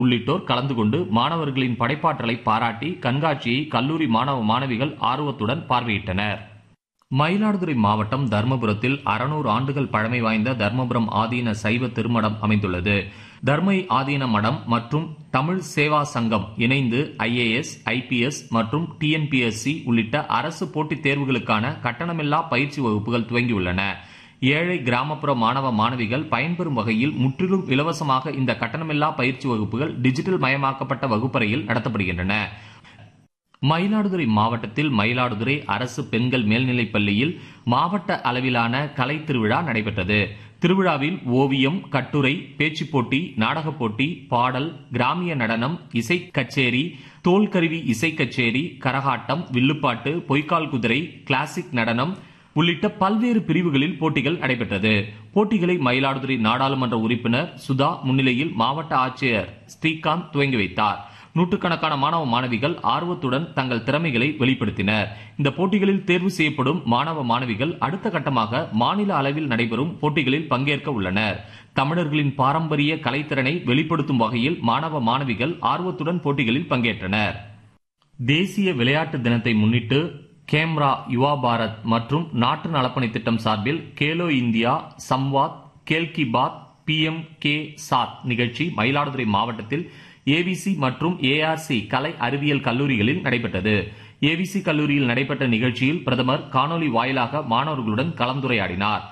உள்ளிட்டோர் கலந்து கொண்டு மாணவர்களின் படைப்பாற்றலை பாராட்டி கண்காட்சியை கல்லூரி மாணவ மாணவிகள் ஆர்வத்துடன் பார்வையிட்டனர். மயிலாடுதுறை மாவட்டம் தர்மபுரத்தில் 600 ஆண்டுகள் பழமை வாய்ந்த தர்மபுரம் ஆதீன சைவ திருமடம் அமைந்துள்ளது. தர்மை ஆதீன மடம் மற்றும் தமிழ் சேவா சங்கம் இணைந்து IAS, IPS மற்றும் TNPSC உள்ளிட்ட அரசு போட்டித் தேர்வுகளுக்கான கட்டணமில்லா பயிற்சி வகுப்புகள் துவங்கியுள்ளன. ஏழை கிராமப்புற மாணவ மாணவிகள் பயன்பெறும் வகையில் முற்றிலும் இலவசமாக இந்த கட்டணமில்லா பயிற்சி வகுப்புகள் டிஜிட்டல் மயமாக்கப்பட்ட வகுப்பறையில் நடத்தப்படுகின்றன. மயிலாடுதுறை மாவட்டத்தில் மயிலாடுதுறை அரசு பெண்கள் மேல்நிலைப் பள்ளியில் மாவட்ட அளவிலான கலை திருவிழா நடைபெற்றது. திருவிழாவில் ஓவியம், கட்டுரை, பேச்சுப் போட்டி, நாடகப் போட்டி, பாடல், கிராமிய நடனம், இசை கச்சேரி, தோல்கருவி இசை கச்சேரி, கரகாட்டம், வில்லுப்பாட்டு, பொய்க்கால் குதிரை, கிளாசிக் நடனம் உள்ளிட்ட பல்வேறு பிரிவுகளில் போட்டிகள் நடைபெற்றது. போட்டிகளை மயிலாடுதுறை நாடாளுமன்ற உறுப்பினர் சுதா முன்னிலையில் மாவட்ட ஆட்சியர் ஸ்ரீகாந்த் துவங்கி வைத்தார். நூற்றுக்கணக்கான மாணவ மாணவிகள் ஆர்வத்துடன் தங்கள் திறமைகளை வெளிப்படுத்தினர். இந்த போட்டிகளில் தேர்வு செய்யப்படும் மாணவ மாணவிகள் அடுத்த கட்டமாக மாநில அளவில் நடைபெறும் போட்டிகளில் பங்கேற்க உள்ளனர். தமிழர்களின் பாரம்பரிய கலைத்திறனை வெளிப்படுத்தும் வகையில் மாணவ மாணவிகள் ஆர்வத்துடன் போட்டிகளில் பங்கேற்றனர். தேசிய விளையாட்டு தினத்தை முன்னிட்டு கேம்ரா யுவா பாரத் மற்றும் நாட்டு நலப்பணி திட்டம் சார்பில் கேலோ இந்தியா, சம்வாத், கேல் கி பாத், PM-KSAT நிகழ்ச்சி மயிலாடுதுறை மாவட்டத்தில் AVC மற்றும் ARC கலை அறிவியல் கல்லூரிகளில் நடைபெற்றது. AVC கல்லூரியில் நடைபெற்ற நிகழ்ச்சியில் பிரதமர் காணொலி வாயிலாக மாணவர்களுடன் கலந்துரையாடினார்.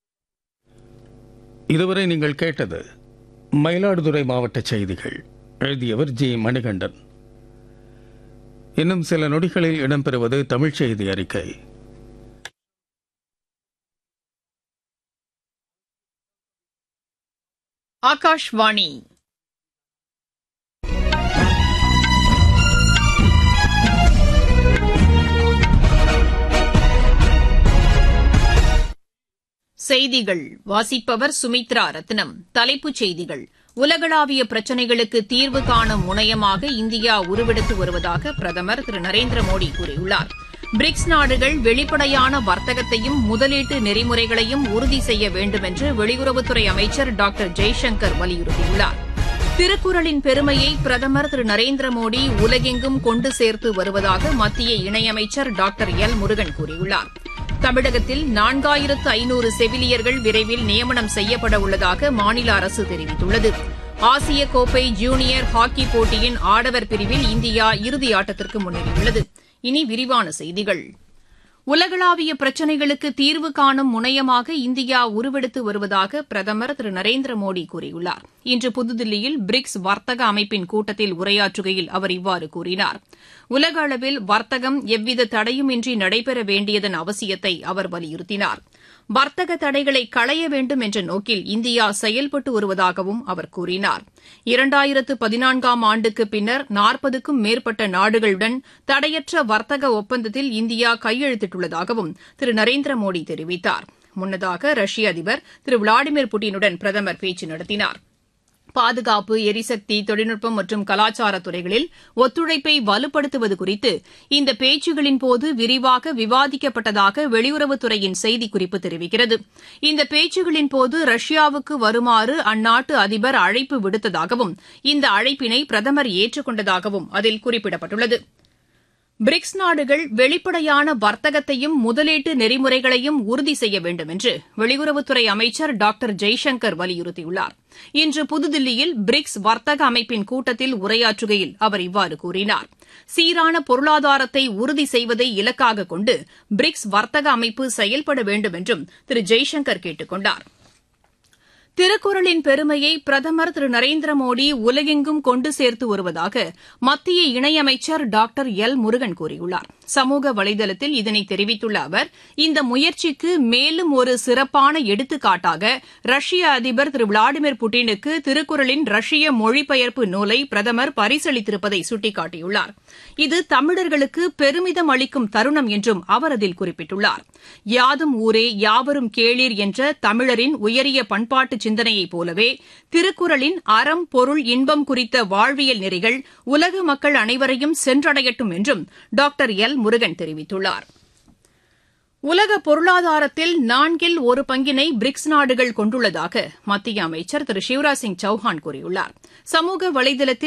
இதுவரை நீங்கள் கேட்டது மயிலாடுதுறை மாவட்ட செய்திகள். எழுதியவர் G. மணிகண்டன். இன்னும் சில நொடிகளில் இடம்பெறுவது தமிழ் செய்தி அறிக்கை. ஆகாஷ்வாணி. செய்திகள் வாசிப்பவர் சுமித்ரா ரத்னம். தலைப்புச் செய்திகள். உலகளாவிய பிரச்சினைகளுக்கு தீர்வு காணும் முனையமாக இந்தியா உருவெடுத்து வருவதாக பிரதமர் திரு நரேந்திர மோடி கூறியுள்ளார். பிரிக்ஸ் நாடுகள் வெளிப்படையான வர்த்தகத்தையும் முதலீட்டு நெறிமுறைகளையும் உறுதி செய்ய வேண்டும் என்று வெளியுறவுத்துறை அமைச்சர் டாக்டர் ஜெய்சங்கர் வலியுறுத்தியுள்ளார். திருக்குறளின் பெருமையை பிரதமர் திரு நரேந்திர மோடி உலகெங்கும் கொண்டு சேர்த்து வருவதாக மத்திய இணையமைச்சர் டாக்டர் எல் முருகன் கூறியுள்ளார். தமிழகத்தில் 4500 செவிலியர்கள் விரைவில் நியமனம் செய்யப்பட உள்ளதாக மாநில அரசு தெரிவித்துள்ளது. ஆசிய கோப்பை ஜூனியர் ஹாக்கி போட்டியின் ஆடவர் பிரிவில் இந்தியா இறுதியாட்டத்திற்கு முன்னேறியுள்ளது. இனி விரிவான செய்திகள். உலகளாவிய பிரச்சினைகளுக்கு தீர்வு காணும் முனையமாக இந்தியா உருவெடுத்து வருவதாக பிரதமர் திரு நரேந்திர மோடி கூறியுள்ளார். இன்று புதுதில்லியில் பிரிக்ஸ் வர்த்தக அமைப்பின் கூட்டத்தில் உரையாற்றுகையில் அவர் இவ்வாறு கூறினார். உலக அளவில் வர்த்தகம் எவ்வித தடையுமின்றி நடைபெற வேண்டியதன் அவசியத்தை அவர் வலியுறுத்தினார். வர்த்தக தடைகளை களைய வேண்டும் என்ற நோக்கில் இந்தியா செயல்பட்டு வருவதாகவும் அவர் கூறினார். 2014ஆம் ஆண்டுக்கு பின்னர் 40க்கும் மேற்பட்ட நாடுகளுடன் தடையற்ற வர்த்தக ஒப்பந்தத்தில் இந்தியா கையெழுத்திட்டுள்ளதாகவும் திரு நரேந்திர மோடி தெரிவித்தார். முன்னதாக ரஷ்ய அதிபர் திரு விளாடிமிர் புட்டினுடன் பிரதமர் பேச்சு நடத்தினார். பாதுகாப்பு, எரிசக்தி, தொழில்நுட்பம் மற்றும் கலாச்சார துறைகளில் ஒத்துழைப்பை வலுப்படுத்துவது குறித்து இந்த பேச்சுகளின்போது விரிவாக விவாதிக்கப்பட்டதாக வெளியுறவுத்துறையின் செய்திக்குறிப்பு தெரிவிக்கிறது. இந்த பேச்சுகளின்போது ரஷ்யாவுக்கு வருமாறு அந்நாட்டு அதிபர் அழைப்பு விடுத்ததாகவும் இந்த அழைப்பினை பிரதமர் ஏற்றுக் கொண்டதாகவும் அதில் குறிப்பிடப்பட்டுள்ளது. பிரிக்ஸ் நாடுகள் வெளிப்படையான வர்த்தகத்தையும் முதலீட்டு நெறிமுறைகளையும் உறுதி செய்ய வேண்டும் என்று வெளியுறவுத்துறை அமைச்சர் டாக்டர் ஜெய்சங்கர் வலியுறுத்தியுள்ளார். இன்று புதுதில்லியில் பிரிக்ஸ் வர்த்தக அமைப்பின் கூட்டத்தில் உரையாற்றுகையில் அவர் இவ்வாறு கூறினார். சீரான பொருளாதாரத்தை உறுதி செய்வதை இலக்காக கொண்டு பிரிக்ஸ் வர்த்தக அமைப்பு செயல்பட வேண்டும் என்றும் திரு ஜெய்சங்கர் கேட்டுக் கொண்டார். திருக்குறளின் பெருமையை பிரதமர் திரு நரேந்திர மோடி உலகெங்கும் கொண்டு சேர்த்து வருவதாக மத்திய இணையமைச்சர் டாக்டர் எல் முருகன் கூறியுள்ளார். சமூக வலைதளத்தில் இதனை தெரிவித்துள்ள அவர், இந்த முயற்சிக்கு மேலும் ஒரு சிறப்பான எடுத்துக்காட்டாக ரஷ்ய அதிபர் திரு விளாடிமிர் புட்டினுக்கு திருக்குறளின் ரஷ்ய மொழிபெயர்ப்பு நூலை பிரதமர் பரிசளித்திருப்பதை சுட்டிக்காட்டியுள்ளார். இது தமிழர்களுக்கு பெருமிதம் அளிக்கும் தருணம் என்றும் அவர் அதில் குறிப்பிட்டுள்ளார். யாதும் ஊரே யாவரும் கேளீர் என்ற தமிழரின் உயரிய பண்பாட்டு சிந்தனையைப் போலவே திருக்குறளின் அறம், பொருள், இன்பம் குறித்த வாழ்வியல் நெறிகள் உலக மக்கள் அனைவரையும் சென்றடையட்டும் என்றும் டாக்டர் எல் முருகன் தெரிவித்துள்ளார். உலக பொருளாதாரத்தில் நான்கில் ஒரு பங்கினை பிரிக்ஸ் நாடுகள் கொண்டுள்ளதாக மத்திய அமைச்சர் திரு சிவராஜ் சிங் சௌஹான் கூறியுள்ளார். சமூக வலைதளத்தில்